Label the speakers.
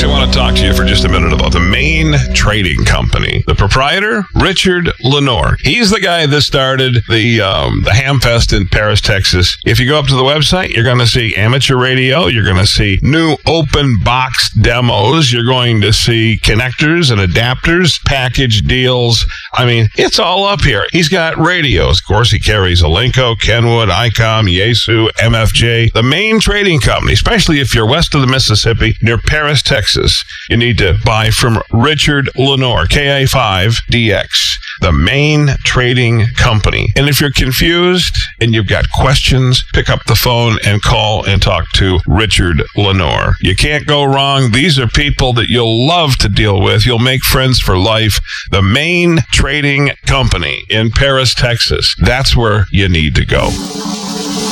Speaker 1: Actually, I want to talk to you for just a minute about the Main Trading Company. The proprietor, Richard Lenore. He's the guy that started the Hamfest in Paris, Texas. If you go up to the website, you're going to see amateur radio. You're going to see new open box demos. You're going to see connectors and adapters, package deals. I mean, it's all up here. He's got radios. Of course, he carries Alinco, Kenwood, ICOM, Yaesu, MFJ. The Main Trading Company, especially if you're west of the Mississippi, near Paris, Texas, you need to buy from Richard Lenore, KA5DX, the Main Trading Company. And if you're confused and you've got questions, pick up the phone and call and talk to Richard Lenore. You can't go wrong. These are people that you'll love to deal with. You'll make friends for life. The Main Trading Company in Paris, Texas. That's where you need to go.